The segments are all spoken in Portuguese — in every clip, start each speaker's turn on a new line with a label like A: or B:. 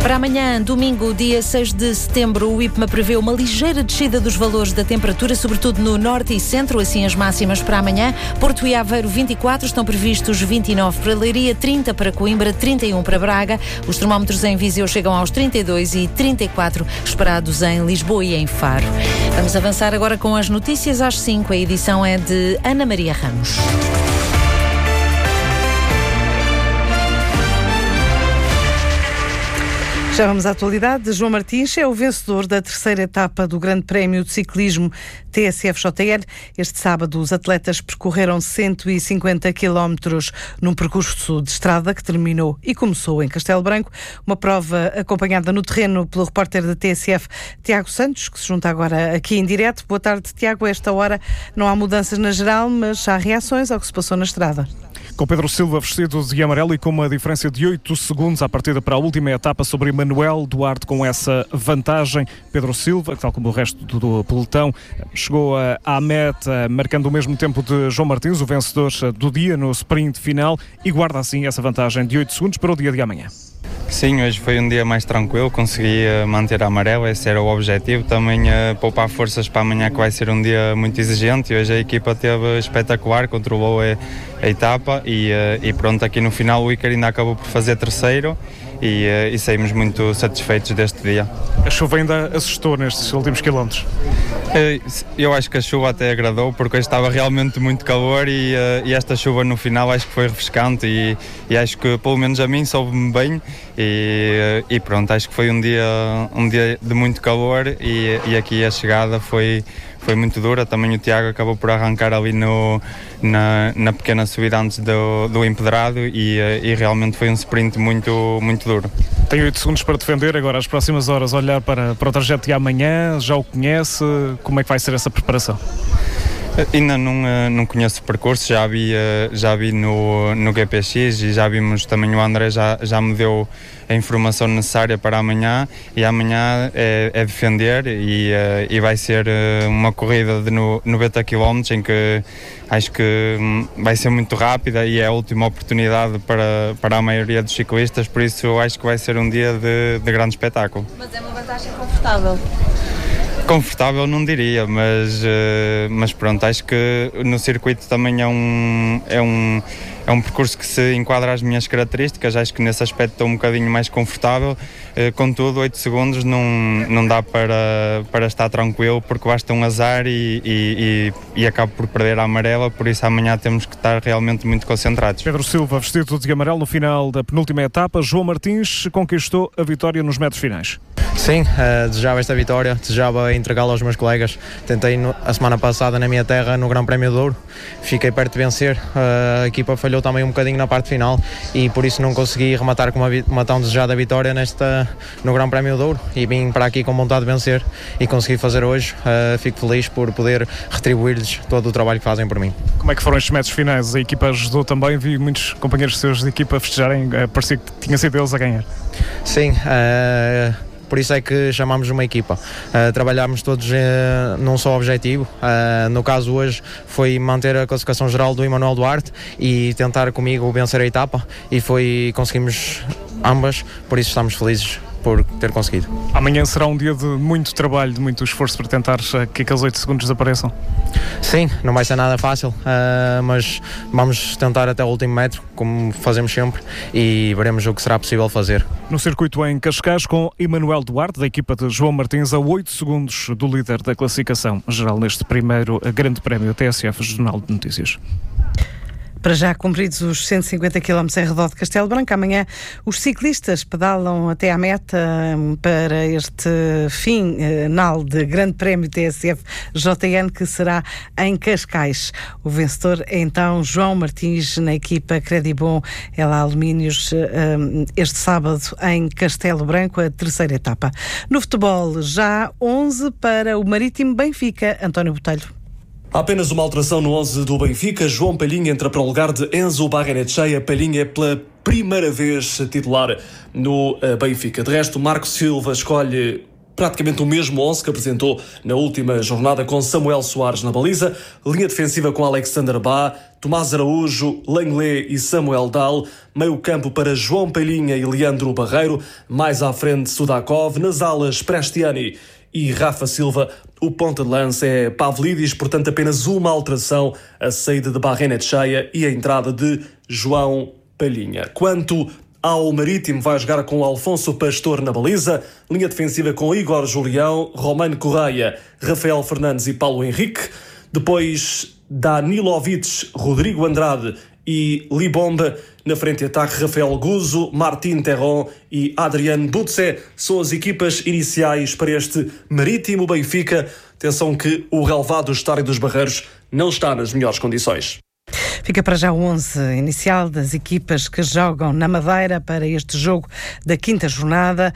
A: Para amanhã, domingo, dia 6 de setembro, o IPMA prevê uma ligeira descida dos valores da temperatura, sobretudo no norte e centro, assim as máximas para amanhã. Porto e Aveiro 24, estão previstos 29 para Leiria, 30 para Coimbra, 31 para Braga. Os termómetros em Viseu chegam aos 32 e 34 esperados em Lisboa e em Faro. Vamos avançar agora com as notícias às 5. A edição é de Ana Maria Ramos.
B: Já vamos à atualidade. João Martins é o vencedor da terceira etapa do Grande Prémio de Ciclismo TSF-JR. Este sábado os atletas percorreram 150 quilómetros num percurso de estrada que terminou e começou em Castelo Branco. Uma prova acompanhada no terreno pelo repórter da TSF, Tiago Santos, que se junta agora aqui em direto. Boa tarde, Tiago. A esta hora não há mudanças na geral, mas há reações ao que se passou na estrada.
C: Com Pedro Silva vestido de amarelo e com uma diferença de 8 segundos à partida para a última etapa sobre Manuel Duarte, com essa vantagem. Pedro Silva, tal como o resto do pelotão, chegou à meta marcando o mesmo tempo de João Martins, o vencedor do dia no sprint final, e guarda assim essa vantagem de 8 segundos para o dia de amanhã.
D: Sim, hoje foi um dia mais tranquilo, consegui manter a amarela, esse era o objetivo, também poupar forças para amanhã, que vai ser um dia muito exigente. Hoje a equipa teve espetacular, controlou a etapa e pronto, aqui no final o Iker ainda acabou por fazer terceiro e saímos muito satisfeitos deste dia.
C: A chuva ainda assustou nestes últimos quilómetros?
D: Eu acho que a chuva até agradou, porque hoje estava realmente muito calor e esta chuva no final acho que foi refrescante e acho que pelo menos a mim soube-me bem e pronto, acho que foi um dia de muito calor e aqui a chegada foi muito dura. Também o Tiago acabou por arrancar ali na pequena subida antes do empedrado e realmente foi um sprint muito, muito duro.
C: Tem 8 segundos para defender, agora as próximas horas olhar para o trajeto de amanhã, já o conhece, como é que vai ser essa preparação?
D: Ainda não conheço o percurso, já vi no GPX e já vimos também, o André já me deu a informação necessária para amanhã, e amanhã é defender e vai ser uma corrida de 90 km em que acho que vai ser muito rápida e é a última oportunidade para a maioria dos ciclistas, por isso eu acho que vai ser um dia de grande espetáculo.
A: Mas é uma vantagem confortável?
D: Confortável não diria, mas pronto, acho que no circuito também é um percurso que se enquadra às minhas características. Acho que nesse aspecto estou um bocadinho mais confortável, contudo 8 segundos não dá para estar tranquilo, porque basta um azar e acabo por perder a amarela, por isso amanhã temos que estar realmente muito concentrados.
C: Pedro Silva vestido de amarelo no final da penúltima etapa. João Martins conquistou a vitória nos metros finais.
E: Sim, desejava esta vitória, desejava entregá-la aos meus colegas. Tentei a semana passada na minha terra, no Grande Prémio de Douro, fiquei perto de vencer. A equipa falhou também um bocadinho na parte final e por isso não consegui rematar com uma tão desejada vitória no Grande Prémio de Douro, e vim para aqui com vontade de vencer e consegui fazer hoje. Fico feliz por poder retribuir-lhes todo o trabalho que fazem por mim.
C: Como é que foram estes metros finais? A equipa ajudou também, vi muitos companheiros seus de equipa festejarem, parecia que tinha sido eles a ganhar.
E: Sim, por isso é que chamámos uma equipa. Trabalhámos todos num só objetivo. No caso hoje foi manter a classificação geral do Manuel Duarte e tentar comigo vencer a etapa, e conseguimos ambas, por isso estamos felizes por ter conseguido.
C: Amanhã será um dia de muito trabalho, de muito esforço para tentar que aqueles 8 segundos desapareçam?
E: Sim, não vai ser nada fácil, mas vamos tentar até o último metro, como fazemos sempre, e veremos o que será possível fazer.
C: No circuito em Cascais, com Emanuel Duarte, da equipa de João Martins, a 8 segundos do líder da classificação geral neste primeiro Grande Prémio TSF Jornal de Notícias.
B: Para já cumpridos os 150 km em redor de Castelo Branco, amanhã os ciclistas pedalam até à meta para este final de Grande Prémio TSF JN, que será em Cascais. O vencedor é então João Martins, na equipa Credibon Ela Alumínios, este sábado em Castelo Branco, a terceira etapa. No futebol, já 11 para o Marítimo Benfica. António Botelho.
F: Há apenas uma alteração no 11 do Benfica. João Palhinha entra para o lugar de Enzo Barrenetxea. Palhinha é pela primeira vez titular no Benfica. De resto, Marco Silva escolhe praticamente o mesmo 11 que apresentou na última jornada, com Samuel Soares na baliza, linha defensiva com Alexander Bá, Tomás Araújo, Lenglet e Samuel Dahl, meio campo para João Palhinha e Leandro Barreiro, mais à frente Sudakov, nas alas Prestiani e Rafa Silva. O ponta de lança é Pavlidis, portanto apenas uma alteração, a saída de Barrenetxeia e a entrada de João Palhinha. Quanto ao Marítimo, vai jogar com Alfonso Pastor na baliza, linha defensiva com Igor Julião, Romano Correia, Rafael Fernandes e Paulo Henrique, depois Danilovic, Rodrigo Andrade e Libomba. Na frente de ataque, Rafael Guzo, Martin Terron e Adriano Butze são as equipas iniciais para este Marítimo Benfica. Atenção que o relvado do Estádio dos Barreiros não está nas melhores condições.
B: Fica para já o 11 inicial das equipas que jogam na Madeira para este jogo da quinta jornada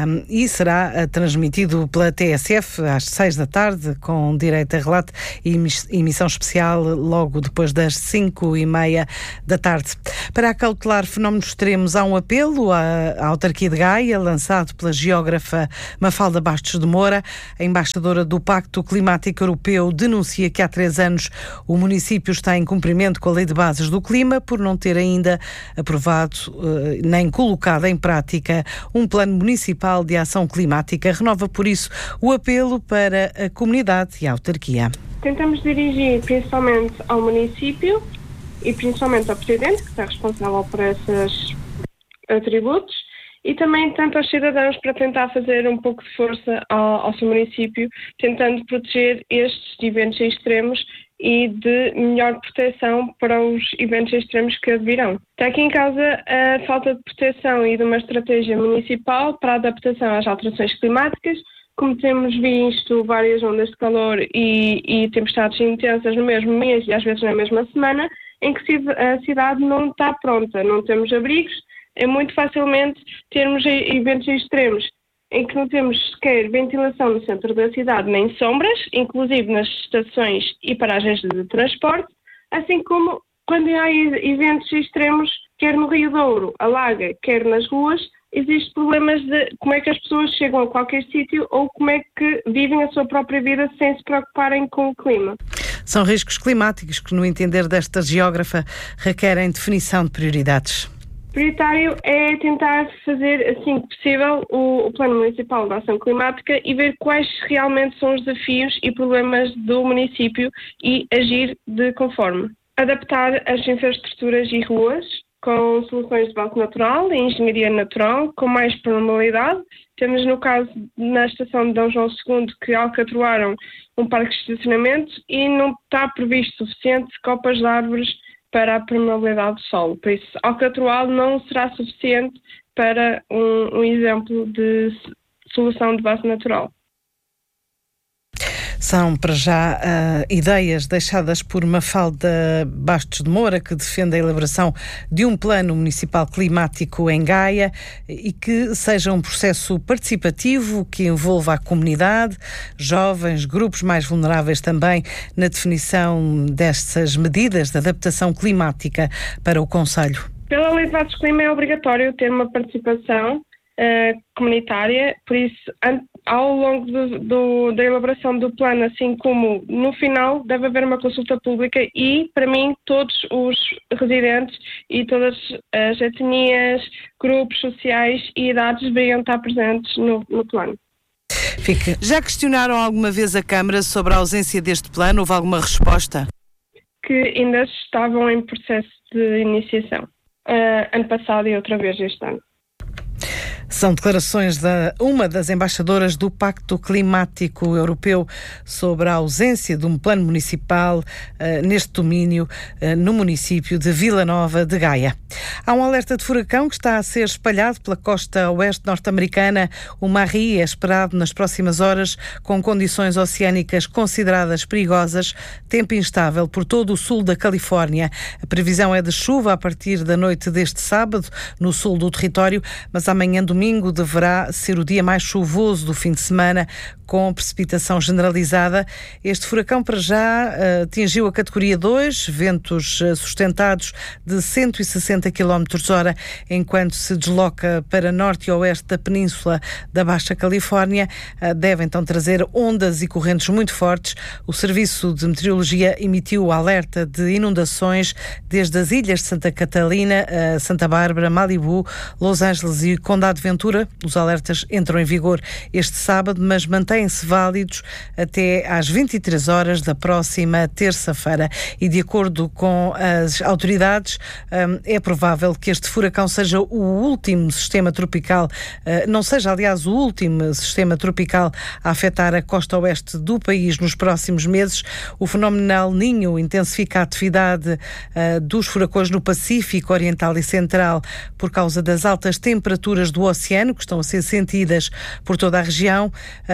B: e será transmitido pela TSF às 6 da tarde, com direito a relato e emissão especial logo depois das 5:30 da tarde. Para acautelar fenómenos extremos, há um apelo à autarquia de Gaia, lançado pela geógrafa Mafalda Bastos de Moura. A embaixadora do Pacto Climático Europeu denuncia que há 3 anos o município está em cumprimento com a Lei de Bases do Clima por não ter ainda aprovado nem colocado em prática um plano municipal de ação climática. Renova por isso o apelo para a comunidade e a autarquia.
G: Tentamos dirigir principalmente ao município e principalmente ao Presidente, que está responsável por esses atributos, e também tanto aos cidadãos, para tentar fazer um pouco de força ao seu município, tentando proteger estes eventos extremos e de melhor proteção para os eventos extremos que virão. Está aqui em causa a falta de proteção e de uma estratégia municipal para a adaptação às alterações climáticas. Como temos visto várias ondas de calor e tempestades intensas no mesmo mês e às vezes na mesma semana, em que a cidade não está pronta, não temos abrigos, é muito facilmente termos eventos extremos em que não temos sequer ventilação no centro da cidade, nem sombras, inclusive nas estações e paragens de transporte, assim como quando há eventos extremos, quer no Rio Douro, alaga, quer nas ruas, existem problemas de como é que as pessoas chegam a qualquer sítio ou como é que vivem a sua própria vida sem se preocuparem com o clima.
B: São riscos climáticos que, no entender desta geógrafa, requerem definição de prioridades.
G: Prioritário é tentar fazer, assim que possível, o Plano Municipal de Ação Climática e ver quais realmente são os desafios e problemas do município e agir de conforme. Adaptar as infraestruturas e ruas com soluções de base natural e engenharia natural com mais normalidade. Temos, no caso, na estação de D. João II, que alcatroaram um parque de estacionamento e não está previsto suficiente copas de árvores para a permeabilidade do solo. Por isso, alcatroá não será suficiente para um exemplo de solução de base natural.
B: São, para já, ideias deixadas por Mafalda Bastos de Moura, que defende a elaboração de um plano municipal climático em Gaia e que seja um processo participativo que envolva a comunidade, jovens, grupos mais vulneráveis também, na definição destas medidas de adaptação climática para o concelho.
G: Pela Lei de Bases do Clima é obrigatório ter uma participação comunitária, por isso ao longo da elaboração do plano, assim como no final, deve haver uma consulta pública e, para mim, todos os residentes e todas as etnias, grupos sociais e idades deveriam estar presentes no plano.
B: Já questionaram alguma vez a Câmara sobre a ausência deste plano? Houve alguma resposta?
G: Que ainda estavam em processo de iniciação. Ano passado e outra vez este ano.
B: São declarações de uma das embaixadoras do Pacto Climático Europeu sobre a ausência de um plano municipal neste domínio no município de Vila Nova de Gaia. Há um alerta de furacão que está a ser espalhado pela costa oeste norte-americana. O Marie é esperado nas próximas horas, com condições oceânicas consideradas perigosas, tempo instável por todo o sul da Califórnia. A previsão é de chuva a partir da noite deste sábado no sul do território, mas amanhã domingo domingo deverá ser o dia mais chuvoso do fim de semana, com precipitação generalizada. Este furacão para já atingiu a categoria 2, ventos sustentados de 160 km/h, enquanto se desloca para norte e oeste da península da Baixa Califórnia. Deve então trazer ondas e correntes muito fortes. O Serviço de Meteorologia emitiu o alerta de inundações desde as ilhas de Santa Catalina, Santa Bárbara, Malibu, Los Angeles e Condado de Ventura. Os alertas entram em vigor este sábado, mas mantêm-se válidos até às 23 horas da próxima terça-feira. E de acordo com as autoridades, é provável que este furacão seja o último sistema tropical, não seja, aliás, o último sistema tropical a afetar a costa oeste do país nos próximos meses. O fenómeno El Niño intensifica a atividade dos furacões no Pacífico Oriental e Central por causa das altas temperaturas do oceano, que estão a ser sentidas por toda a região.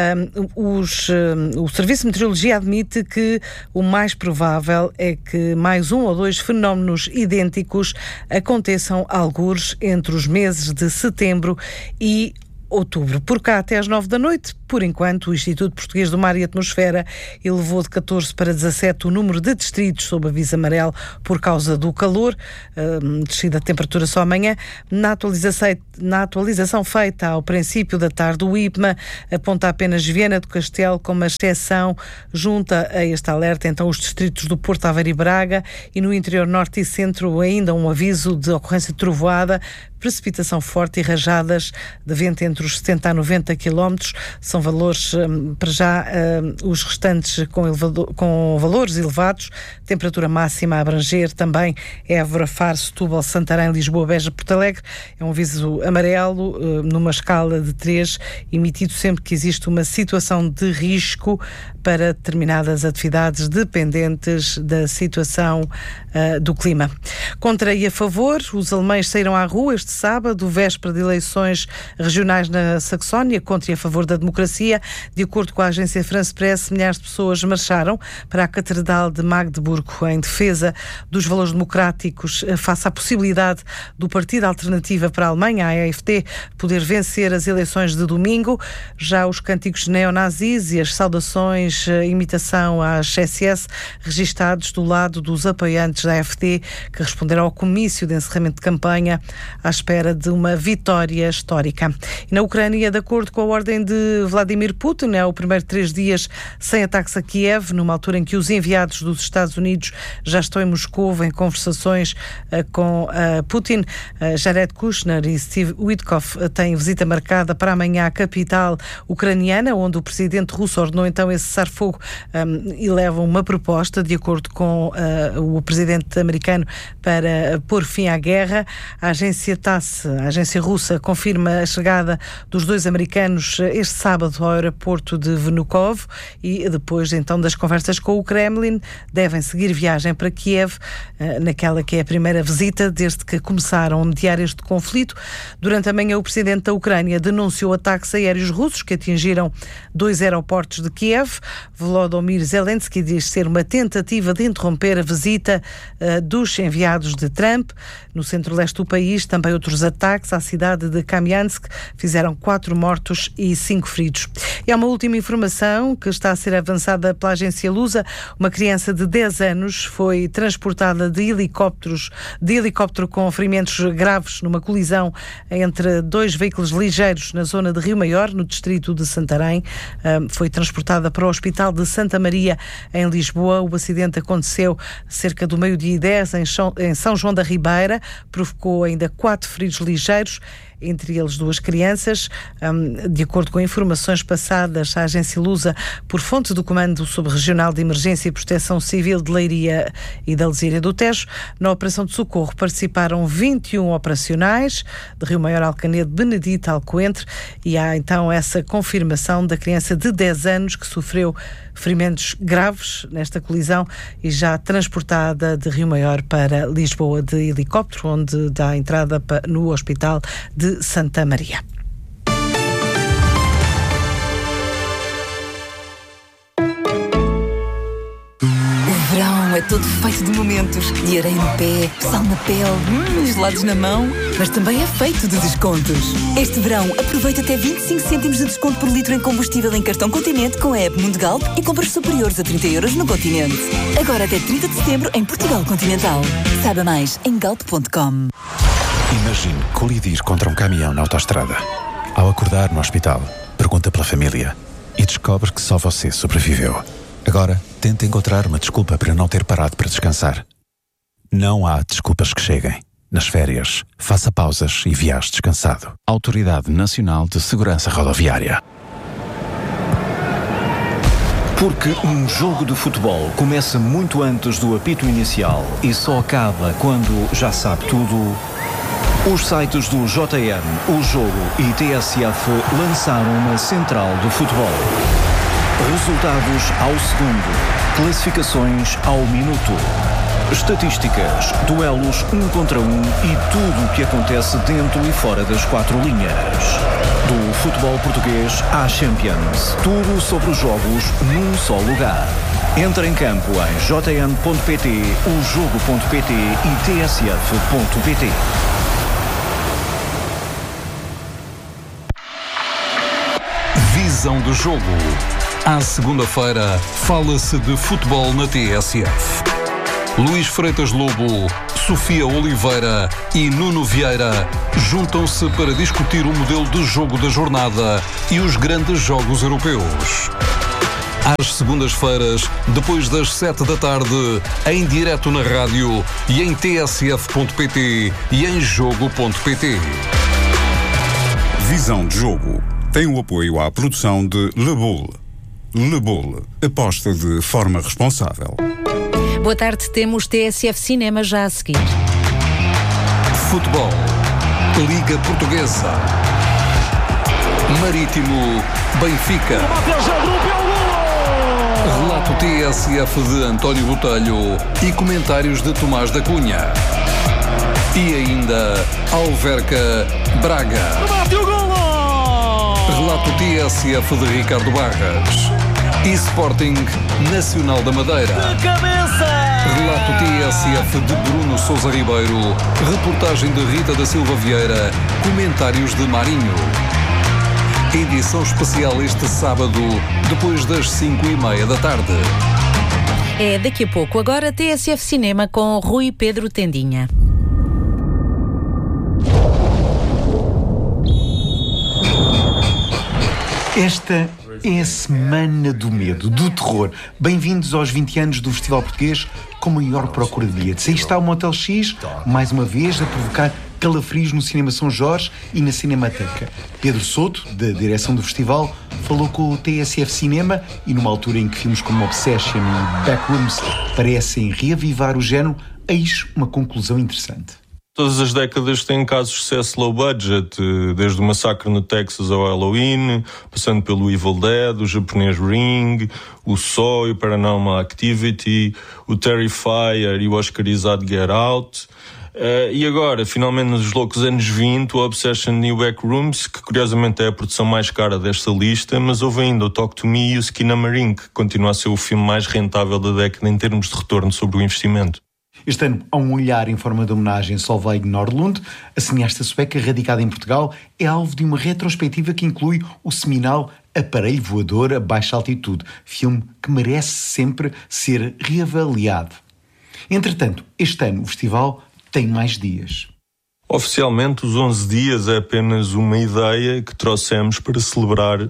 B: O Serviço de Meteorologia admite que o mais provável é que mais um ou dois fenómenos idênticos aconteçam algures entre os meses de setembro e outubro. Por cá até às 9 da noite, por enquanto, o Instituto Português do Mar e Atmosfera elevou de 14 para 17 o número de distritos sob aviso amarelo por causa do calor, descida de temperatura só amanhã. Na atualização feita ao princípio da tarde, o IPMA aponta apenas Viana do Castelo como a exceção, junta a este alerta então os distritos do Porto, Aveiro e Braga, e no interior norte e centro ainda um aviso de ocorrência de trovoada, precipitação forte e rajadas de vento entre os 70 a 90 km. São valores, para já, os restantes com valores elevados. Temperatura máxima a abranger também Évora, Faro, Setúbal, Santarém, Lisboa, Beja, Porto Alegre. É um aviso amarelo numa escala de 3, emitido sempre que existe uma situação de risco para determinadas atividades dependentes da situação do clima. Contra e a favor, os alemães saíram à rua este sábado, véspera de eleições regionais na Saxónia, contra e a favor da democracia. De acordo com a agência France Press, milhares de pessoas marcharam para a Catedral de Magdeburgo em defesa dos valores democráticos face à possibilidade do Partido Alternativa para a Alemanha, a AfD, poder vencer as eleições de domingo. Já os cânticos neonazis e as saudações imitação às SS registados do lado dos apoiantes da AfD, que responderam ao comício de encerramento de campanha à espera de uma vitória histórica. E na Ucrânia, de acordo com a ordem de Vladimir Putin, é o primeiro de 3 dias sem ataques a Kiev, numa altura em que os enviados dos Estados Unidos já estão em Moscou em conversações com Putin. Jared Kushner e Steve Witkoff têm visita marcada para amanhã à capital ucraniana, onde o presidente russo ordenou então esse cessar-fogo e levam uma proposta, de acordo com o presidente americano, para pôr fim à guerra. A agência TASS, a agência russa, confirma a chegada dos 2 americanos este sábado ao aeroporto de Vnukovo e depois então das conversas com o Kremlin devem seguir viagem para Kiev, naquela que é a primeira visita desde que começaram a mediar este conflito. Durante a manhã, o presidente da Ucrânia denunciou ataques aéreos russos que atingiram 2 aeroportos de Kiev. Volodymyr Zelensky diz ser uma tentativa de interromper a visita dos enviados de Trump. No centro-leste do país, também outros ataques à cidade de Kamiansk fizeram 4 mortos e 5 feridos. E há uma última informação que está a ser avançada pela agência Lusa. Uma criança de 10 anos foi transportada de helicóptero com ferimentos graves numa colisão entre 2 veículos ligeiros na zona de Rio Maior, no distrito de Santarém. Foi transportada para o Hospital de Santa Maria, em Lisboa. O acidente aconteceu cerca do 12h10 em São João da Ribeira. Provocou ainda 4 feridos ligeiros, entre eles 2 crianças. De acordo com informações passadas à agência Lusa por fonte do Comando Subregional de Emergência e Proteção Civil de Leiria e da Lesíria do Tejo, na operação de socorro participaram 21 operacionais de Rio Maior, Alcanedo, Benedito, Alcoentre, e há então essa confirmação da criança de 10 anos que sofreu ferimentos graves nesta colisão e já transportada de Rio Maior para Lisboa de helicóptero, onde dá a entrada no Hospital de Santa Maria.
H: O verão verão é todo feito de momentos. De areia no pé, sal na pele, gelados na mão. Mas também é feito de descontos. Este verão, aproveita até 25 cêntimos de desconto por litro em combustível em cartão Continente com a app Mundigalp e compras superiores a 30 € no Continente. Agora até 30 de setembro em Portugal Continental. Saiba mais em galp.com.
I: Imagine colidir contra um caminhão na autoestrada. Ao acordar no hospital, pergunta pela família e descobre que só você sobreviveu. Agora, tente encontrar uma desculpa para não ter parado para descansar. Não há desculpas que cheguem. Nas férias, faça pausas e viaje descansado. Autoridade Nacional de Segurança Rodoviária.
J: Porque um jogo de futebol começa muito antes do apito inicial e só acaba quando já sabe tudo. Os sites do JN, O Jogo e TSF lançaram uma central do futebol. Resultados ao segundo, classificações ao minuto, estatísticas, duelos 1 contra 1 e tudo o que acontece dentro e fora das 4 linhas. Do futebol português à Champions, tudo sobre os jogos num só lugar. Entre em campo em jn.pt, ojogo.pt e tsf.pt.
K: Visão do jogo. À segunda-feira, fala-se de futebol na TSF. Luís Freitas Lobo, Sofia Oliveira e Nuno Vieira juntam-se para discutir o modelo de jogo da jornada e os grandes jogos europeus. Às segundas-feiras, depois das 7 da tarde, em direto na rádio e em tsf.pt e em jogo.pt.
L: Visão de jogo. Tem o apoio à produção de Le Boule. Le Boule, aposta de forma responsável.
A: Boa tarde, temos TSF Cinema já a seguir.
K: Futebol, Liga Portuguesa, Marítimo, Benfica. Relato TSF de António Botelho e comentários de Tomás da Cunha. E ainda Alverca, Braga. Relato TSF de Ricardo Barras. E Sporting Nacional da Madeira. De cabeça! Relato TSF de Bruno Sousa Ribeiro. Reportagem de Rita da Silva Vieira. Comentários de Marinho. Edição especial este sábado, depois das 5:30 da tarde.
A: É daqui a pouco. Agora TSF Cinema com Rui Pedro Tendinha.
M: Esta é a Semana do Medo, do Terror. Bem-vindos aos 20 anos do Festival Português com maior procura de bilhetes. Aí está o Motel X, mais uma vez, a provocar calafrios no Cinema São Jorge e na Cinemateca. Pedro Souto, da direção do festival, falou com o TSF Cinema e numa altura em que filmes como Obsession e Backrooms parecem reavivar o género, eis uma conclusão interessante.
N: Todas as décadas têm casos de sucesso low budget, desde o Massacre no Texas ao Halloween, passando pelo Evil Dead, o japonês Ring, o Saw e o Paranormal Activity, o Terrifier e o oscarizado Get Out. E agora, finalmente nos loucos anos 20, o Obsession e o Backrooms, que curiosamente é a produção mais cara desta lista, mas houve ainda o Talk to Me e o Skinamarink, que continua a ser o filme mais rentável da década em termos de retorno sobre o investimento.
M: Este ano, há um olhar em forma de homenagem a Solveig Nordlund. A cineasta sueca, radicada em Portugal, é alvo de uma retrospectiva que inclui o seminal Aparelho Voador a Baixa Altitude, filme que merece sempre ser reavaliado. Entretanto, este ano o festival tem mais dias.
N: Oficialmente, os 11 dias é apenas uma ideia que trouxemos para celebrar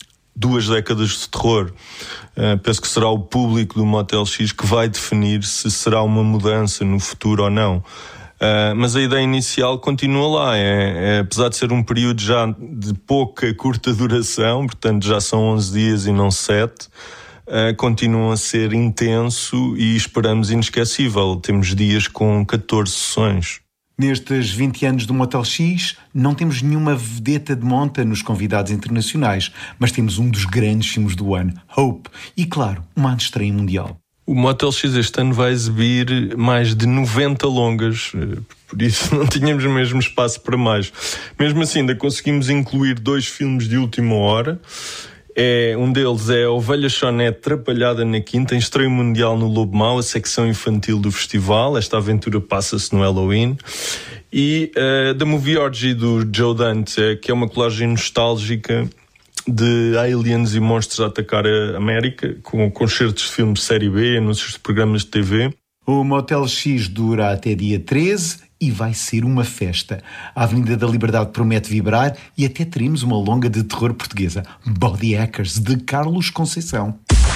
N: 2 décadas de terror. Penso que será o público do Motel X que vai definir se será uma mudança no futuro ou não. Mas a ideia inicial continua lá. Apesar de ser um período já de curta duração, portanto já são 11 dias e não 7, continua a ser intenso e esperamos inesquecível. Temos dias com 14 sessões.
M: Nestes 20 anos do Motel X, não temos nenhuma vedeta de monta nos convidados internacionais, mas temos um dos grandes filmes do ano, Hope, e claro, uma estreia mundial.
N: O Motel X este ano vai exibir mais de 90 longas, por isso não tínhamos mesmo espaço para mais. Mesmo assim, ainda conseguimos incluir 2 filmes de última hora Um deles é a Ovelha Chonete Trapalhada na Quinta, em estreia mundial no Lobo Mau, a secção infantil do festival. Esta aventura passa-se no Halloween. E The Movie Orgy do Joe Dante, que é uma colagem nostálgica de aliens e monstros a atacar a América, com concertos de filmes de série B, anúncios de programas de TV.
M: O Motel X dura até dia 13 e vai ser uma festa. A Avenida da Liberdade promete vibrar e até teremos uma longa de terror portuguesa, Body Hackers, de Carlos Conceição.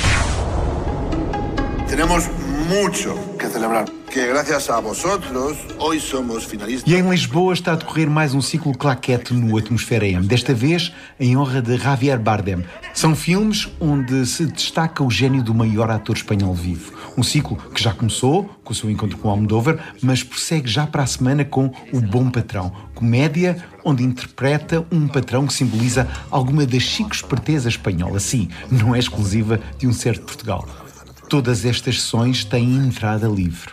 O: Temos muito que celebrar, que graças a vosotros hoje somos finalistas.
M: E em Lisboa está a decorrer mais um ciclo claquete no Atmosfera M, desta vez em honra de Javier Bardem. São filmes onde se destaca o gênio do maior ator espanhol vivo. Um ciclo que já começou com o seu encontro com Almodóvar, mas prossegue já para a semana com O Bom Patrão, comédia onde interpreta um patrão que simboliza alguma da chico-esperteza espanhola. Sim, não é exclusiva de um certo Portugal. Todas estas sessões têm entrada livre.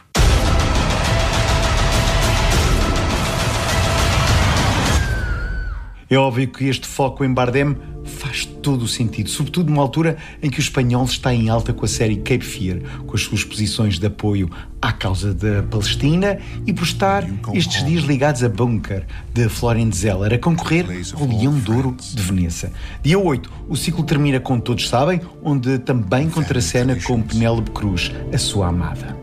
M: É óbvio que este foco em Bardem faz todo o sentido, sobretudo numa altura em que o espanhol está em alta com a série Cape Fear, com as suas posições de apoio à causa da Palestina e por estar estes dias ligados a Bunker, de Florian Zeller, a concorrer ao Leão de Ouro de Veneza. Dia 8, o ciclo termina com Todos Sabem, onde também contracena com Penélope Cruz, a sua amada.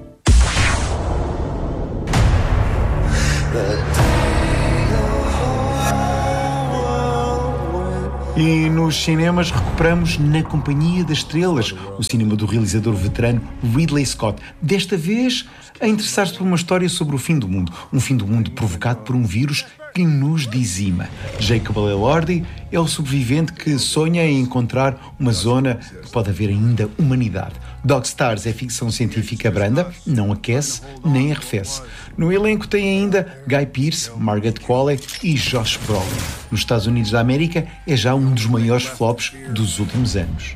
M: E nos cinemas recuperamos Na Companhia das Estrelas, o cinema do realizador veterano Ridley Scott. Desta vez a interessar-se por uma história sobre o fim do mundo. Um fim do mundo provocado por um vírus que nos dizima. Jacob Elordi é o sobrevivente que sonha em encontrar uma zona que pode haver ainda humanidade. Dog Stars é ficção científica branda, não aquece nem arrefece. No elenco tem ainda Guy Pearce, Margaret Qualley e Josh Brolin. Nos Estados Unidos da América é já um dos maiores flops dos últimos anos.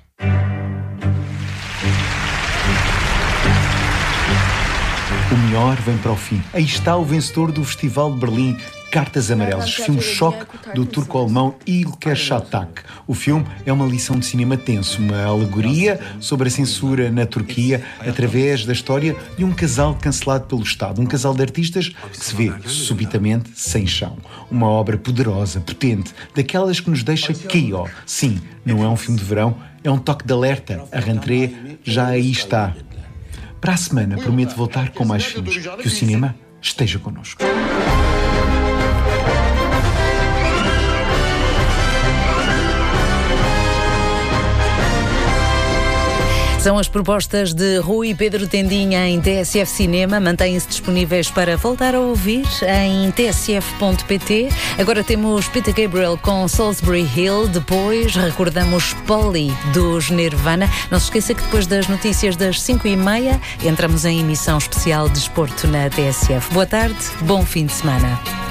M: O melhor vem para o fim. Aí está o vencedor do Festival de Berlim, Cartas Amarelas, filme choque do turco-alemão Ilker Çatak. O filme é uma lição de cinema tenso, uma alegoria sobre a censura na Turquia através da história de um casal cancelado pelo Estado, um casal de artistas que se vê subitamente sem chão. Uma obra poderosa, potente, daquelas que nos deixa K.O. Sim, não é um filme de verão, é um toque de alerta. A rentrée já aí está. Para a semana prometo voltar com mais filmes. Que o cinema esteja connosco.
A: São as propostas de Rui e Pedro Tendinha em TSF Cinema. Mantêm-se disponíveis para voltar a ouvir em tsf.pt. Agora temos Peter Gabriel com Salisbury Hill. Depois recordamos Polly dos Nirvana. Não se esqueça que depois das notícias das 5h30 entramos em emissão especial de desporto na TSF. Boa tarde, bom fim de semana.